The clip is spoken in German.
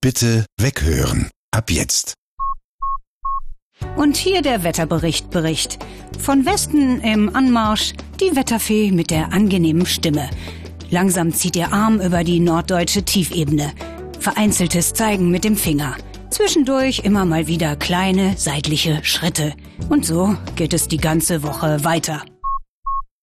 Bitte weghören. Ab jetzt. Und hier der Wetterbericht. Von Westen im Anmarsch die Wetterfee mit der angenehmen Stimme. Langsam zieht ihr Arm über die norddeutsche Tiefebene. Vereinzeltes Zeigen mit dem Finger. Zwischendurch immer mal wieder kleine seitliche Schritte. Und so geht es die ganze Woche weiter.